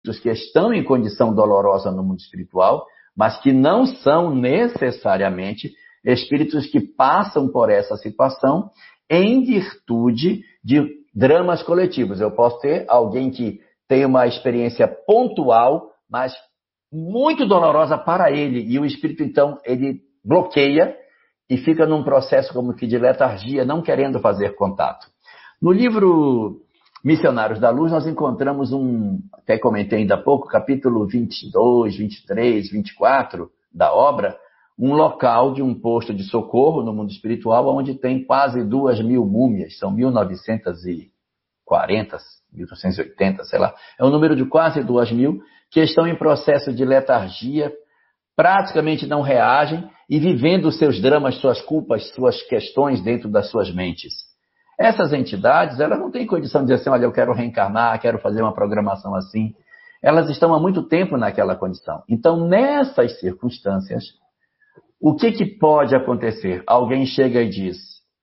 que estão em condição dolorosa no mundo espiritual, mas que não são necessariamente espíritos que passam por essa situação em virtude de dramas coletivos. Eu posso ter alguém que tem uma experiência pontual, mas muito dolorosa para ele, e o espírito, então, ele bloqueia e fica num processo como que de letargia, não querendo fazer contato. No livro Missionários da Luz, nós encontramos até comentei ainda há pouco, capítulo 22, 23, 24 da obra, um local de um posto de socorro no mundo espiritual, onde tem quase 2.000 múmias, são 1940, 1980, sei lá. É um número de quase 2.000 que estão em processo de letargia, praticamente não reagem e vivendo seus dramas, suas culpas, suas questões dentro das suas mentes. Essas entidades, elas não têm condição de dizer assim, olha, eu quero reencarnar, quero fazer uma programação assim. Elas estão há muito tempo naquela condição. Então, nessas circunstâncias, o que pode acontecer? Alguém chega e diz,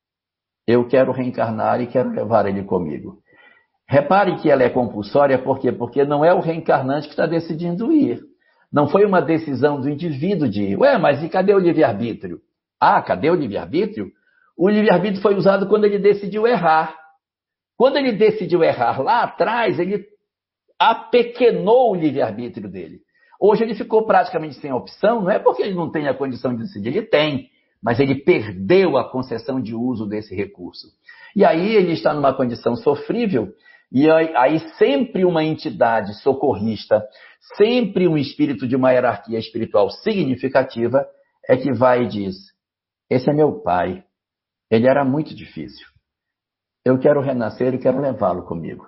eu quero reencarnar e quero levar ele comigo. Repare que ela é compulsória, por quê? Porque não é o reencarnante que está decidindo ir. Não foi uma decisão do indivíduo de ir. Ué, mas e cadê o livre-arbítrio? Ah, cadê o livre-arbítrio? O livre-arbítrio foi usado quando ele decidiu errar. Quando ele decidiu errar lá atrás, ele apequenou o livre-arbítrio dele. Hoje ele ficou praticamente sem opção, não é porque ele não tem a condição de decidir, ele tem, mas ele perdeu a concessão de uso desse recurso. E aí ele está numa condição sofrível, e aí sempre uma entidade socorrista, sempre um espírito de uma hierarquia espiritual significativa, é que vai e diz, esse é meu pai, ele era muito difícil, eu quero renascer e quero levá-lo comigo.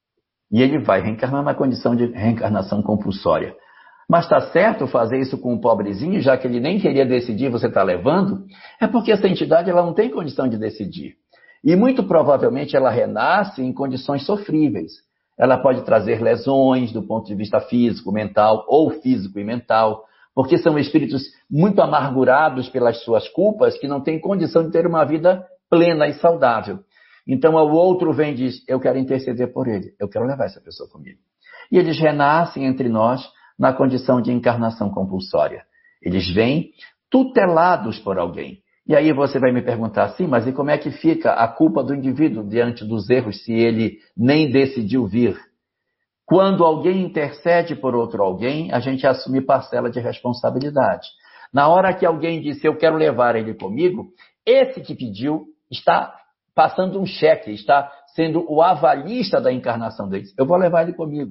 E ele vai reencarnar na condição de reencarnação compulsória. Mas está certo fazer isso com um pobrezinho, já que ele nem queria decidir, você está levando? É porque essa entidade ela não tem condição de decidir. E muito provavelmente ela renasce em condições sofríveis. Ela pode trazer lesões do ponto de vista físico, mental, ou físico e mental, porque são espíritos muito amargurados pelas suas culpas, que não têm condição de ter uma vida plena e saudável. Então o outro vem e diz, eu quero interceder por ele, eu quero levar essa pessoa comigo. E eles renascem entre nós na condição de encarnação compulsória. Eles vêm tutelados por alguém. E aí você vai me perguntar assim, mas e como é que fica a culpa do indivíduo diante dos erros se ele nem decidiu vir? Quando alguém intercede por outro alguém, a gente assume parcela de responsabilidade. Na hora que alguém disse, eu quero levar ele comigo, esse que pediu está passando um cheque, está sendo o avalista da encarnação deles. Eu vou levar ele comigo.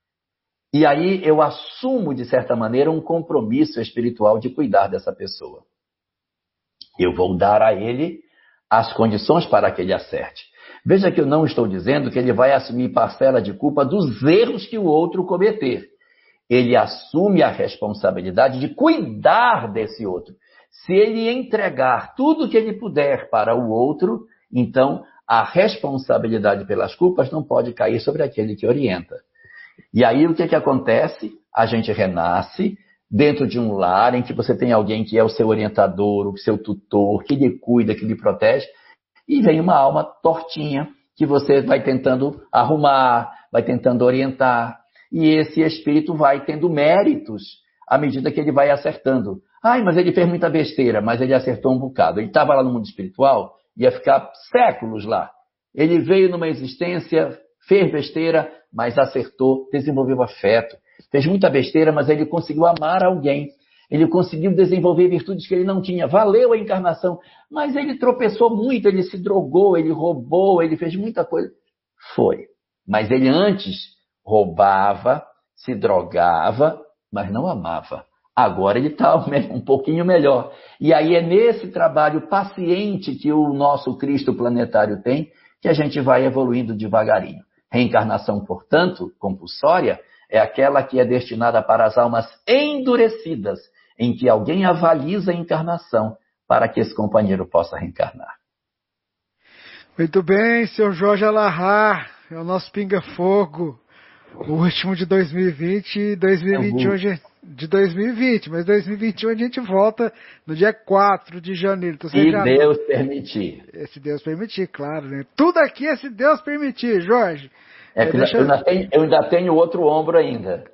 E aí eu assumo, de certa maneira, um compromisso espiritual de cuidar dessa pessoa. Eu vou dar a ele as condições para que ele acerte. Veja que eu não estou dizendo que ele vai assumir parcela de culpa dos erros que o outro cometer. Ele assume a responsabilidade de cuidar desse outro. Se ele entregar tudo que ele puder para o outro, então a responsabilidade pelas culpas não pode cair sobre aquele que orienta. E aí o que acontece? A gente renasce dentro de um lar em que você tem alguém que é o seu orientador, o seu tutor, que lhe cuida, que lhe protege, e vem uma alma tortinha que você vai tentando arrumar, vai tentando orientar, e esse espírito vai tendo méritos à medida que ele vai acertando. Ai, mas ele fez muita besteira, mas ele acertou um bocado. Ele estava lá no mundo espiritual, ia ficar séculos lá. Ele veio numa existência, fez besteira, mas acertou, desenvolveu afeto. Fez muita besteira, mas ele conseguiu amar alguém. Ele conseguiu desenvolver virtudes que ele não tinha. Valeu a encarnação, mas ele tropeçou muito, ele se drogou, ele roubou, ele fez muita coisa. Foi. Mas ele antes roubava, se drogava, mas não amava. Agora ele está um pouquinho melhor. E aí é nesse trabalho paciente que o nosso Cristo planetário tem, que a gente vai evoluindo devagarinho. Reencarnação, portanto, compulsória, é aquela que é destinada para as almas endurecidas, em que alguém avaliza a encarnação para que esse companheiro possa reencarnar. Muito bem, senhor Jorge Alahá, é o nosso pinga-fogo, o último de 2020 e 2021 de 2020, mas 2021 a gente volta no dia 4 de janeiro. Então, se Deus permitir. Se Deus permitir, claro, né? Tudo aqui é se Deus permitir, Jorge. É que eu ainda tenho outro ombro ainda.